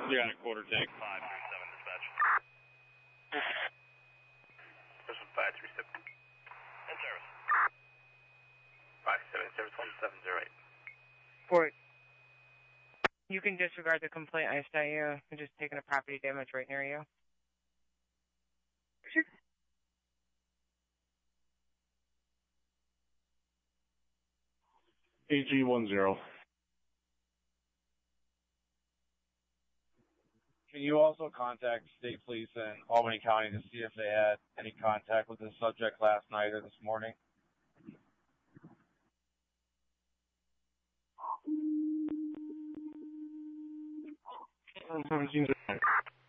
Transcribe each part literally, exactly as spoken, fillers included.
You got a quarter tank. five three seven dispatch. This is five three seven. In service. five seven service one seven zero eight. Fort, you can disregard the complaint I sent you. I'm just taking a property damage right near you. Sure. A G one zero. Can you also contact state police in Albany County to see if they had any contact with the subject last night or this morning? seventeen zero nine.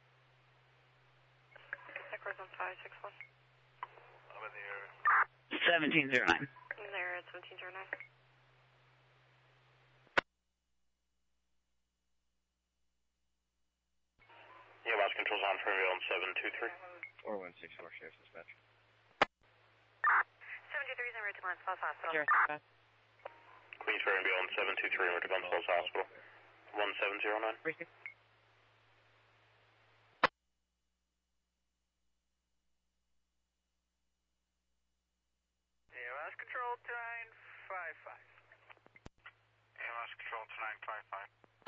Echoes on five six one. I'm in the air. seventeen zero nine. In there at seventeen zero nine. Yeah, lost controls on for on seven two three. Or one six four Sheriff's Dispatch. seven two three is in route to Glens Falls Hospital. Sure. Queensbury and beyond seven two three, route to Glens Falls Hospital. one seven zero nine. Receive. A M S control two nine five five. A M S control two nine five five.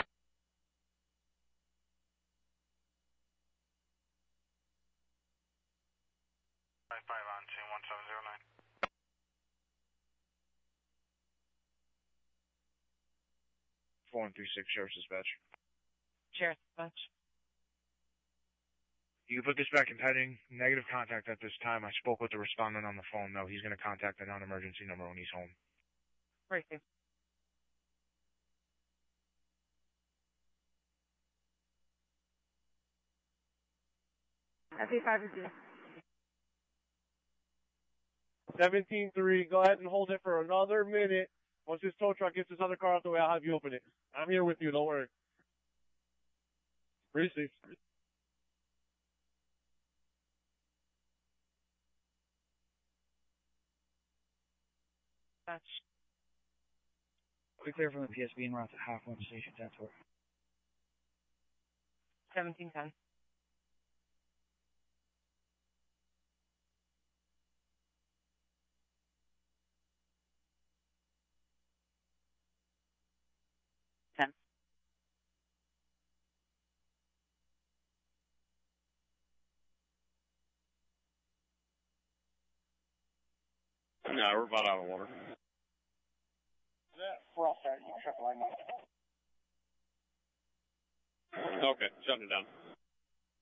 five five on scene one seven zero nine. four one three six Sheriff's Dispatch. Sheriff's Dispatch. You can put this back in heading. Negative contact at this time. I spoke with the respondent on the phone, though. He's going to contact the non-emergency number when he's home. Receive. F E five is due. seventeen three, go ahead and hold it for another minute. Once this tow truck gets this other car out the way, I'll have you open it. I'm here with you, don't worry. Receive. Dispatch. We clear from the P S B and route to half one station ten four. seventeen ten. ten. No, we're about out of water. We're all starting. Truck line up. Okay, shutting it down.